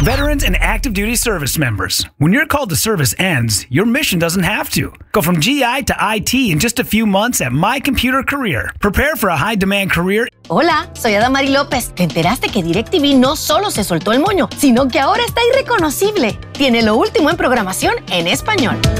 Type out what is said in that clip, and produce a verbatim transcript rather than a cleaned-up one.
Veterans and active duty service members. When your call to service ends, your mission doesn't have to. Go from G I to I T in just a few months at My Computer Career. Prepare for a high-demand career. Hola, soy Adamari López. ¿Te enteraste que DirecTV no solo se soltó el moño, sino que ahora está irreconocible? Tiene lo último en programación en español.